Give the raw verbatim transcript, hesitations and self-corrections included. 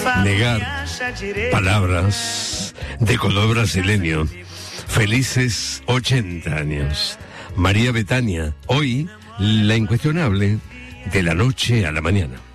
Negar palabras de color brasileño. Felices ochenta años. María Betania, hoy la incuestionable de la noche a la mañana.